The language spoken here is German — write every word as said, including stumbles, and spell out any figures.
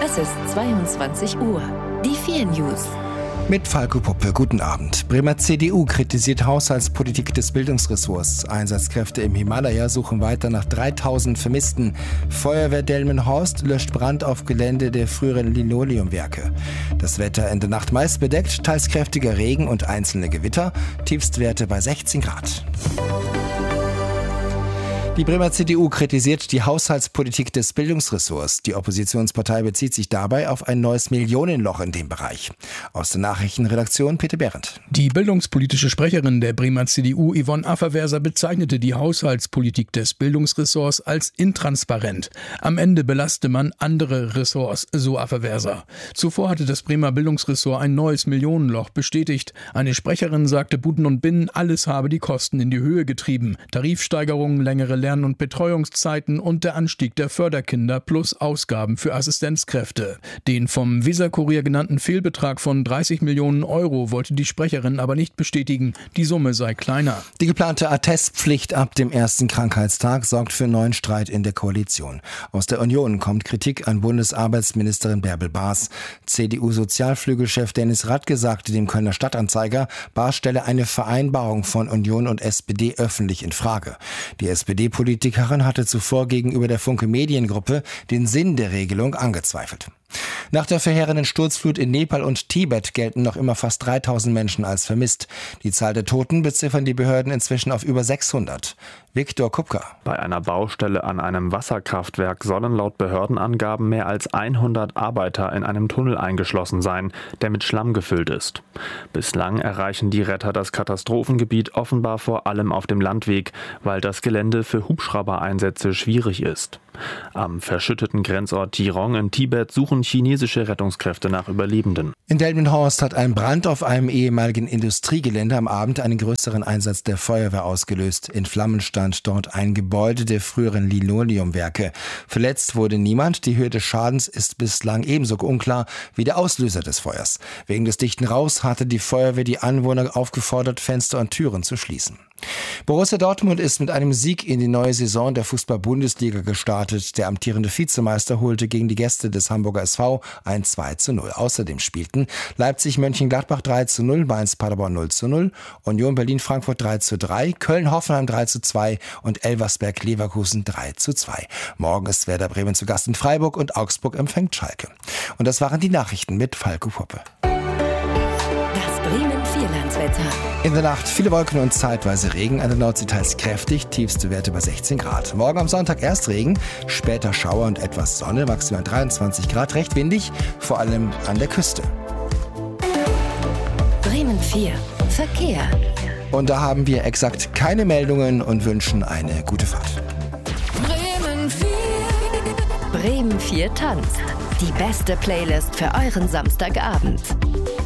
Es ist zweiundzwanzig Uhr. Die vier News. Mit Falco Puppe, guten Abend. Bremer C D U kritisiert Haushaltspolitik des Bildungsressorts. Einsatzkräfte im Himalaya suchen weiter nach dreitausend Vermissten. Feuerwehr Delmenhorst löscht Brand auf Gelände der früheren Linoleumwerke. Das Wetter in der Nacht meist bedeckt, teils kräftiger Regen und einzelne Gewitter. Tiefstwerte bei sechzehn Grad. Die Bremer C D U kritisiert die Haushaltspolitik des Bildungsressorts. Die Oppositionspartei bezieht sich dabei auf ein neues Millionenloch in dem Bereich. Aus der Nachrichtenredaktion Peter Behrendt. Die bildungspolitische Sprecherin der Bremer C D U, Yvonne Afferwerser, bezeichnete die Haushaltspolitik des Bildungsressorts als intransparent. Am Ende belaste man andere Ressorts, so Afferwerser. Zuvor hatte das Bremer Bildungsressort ein neues Millionenloch bestätigt. Eine Sprecherin sagte, Buden und Binnen, alles habe die Kosten in die Höhe getrieben. Tarifsteigerungen, längere Lern- und Betreuungszeiten und der Anstieg der Förderkinder plus Ausgaben für Assistenzkräfte. Den vom Weser-Kurier genannten Fehlbetrag von dreißig Millionen Euro wollte die Sprecherin aber nicht bestätigen. Die Summe sei kleiner. Die geplante Attestpflicht ab dem ersten Krankheitstag sorgt für neuen Streit in der Koalition. Aus der Union kommt Kritik an Bundesarbeitsministerin Bärbel Baas. C D U-Sozialflügelchef Dennis Radke sagte dem Kölner Stadtanzeiger, Baas stelle eine Vereinbarung von Union und S P D öffentlich in Frage. Die S P D-Politikerin hatte zuvor gegenüber der Funke Mediengruppe den Sinn der Regelung angezweifelt. Nach der verheerenden Sturzflut in Nepal und Tibet gelten noch immer fast dreitausend Menschen als vermisst. Die Zahl der Toten beziffern die Behörden inzwischen auf über sechshundert. Viktor Kupka. Bei einer Baustelle an einem Wasserkraftwerk sollen laut Behördenangaben mehr als hundert Arbeiter in einem Tunnel eingeschlossen sein, der mit Schlamm gefüllt ist. Bislang erreichen die Retter das Katastrophengebiet offenbar vor allem auf dem Landweg, weil das Gelände für Hubschraubereinsätze schwierig ist. Am verschütteten Grenzort Tirong in Tibet suchen chinesische Rettungskräfte nach Überlebenden. In Delmenhorst hat ein Brand auf einem ehemaligen Industriegelände am Abend einen größeren Einsatz der Feuerwehr ausgelöst. In Flammen stand dort ein Gebäude der früheren Linoleumwerke. Verletzt wurde niemand. Die Höhe des Schadens ist bislang ebenso unklar wie der Auslöser des Feuers. Wegen des dichten Rauchs hatte die Feuerwehr die Anwohner aufgefordert, Fenster und Türen zu schließen. Borussia Dortmund ist mit einem Sieg in die neue Saison der Fußball-Bundesliga gestartet. Der amtierende Vizemeister holte gegen die Gäste des Hamburger S V ein zwei zu null. Außerdem spielten Leipzig-Mönchengladbach drei zu null, Mainz-Paderborn null zu null, Union Berlin-Frankfurt drei zu drei, Köln-Hoffenheim drei zu zwei und Elversberg-Leverkusen drei zu zwei. Morgen ist Werder Bremen zu Gast in Freiburg und Augsburg empfängt Schalke. Und das waren die Nachrichten mit Falco Puppe. Bremen Vierlandswetter. In der Nacht viele Wolken und zeitweise Regen, an der Nordsee teils kräftig, tiefste Werte bei sechzehn Grad. Morgen am Sonntag erst Regen, später Schauer und etwas Sonne, maximal dreiundzwanzig Grad, recht windig, vor allem an der Küste. Bremen vier Verkehr. Und da haben wir exakt keine Meldungen und wünschen eine gute Fahrt. Bremen vier Bremen vier tanzt. Die beste Playlist für euren Samstagabend.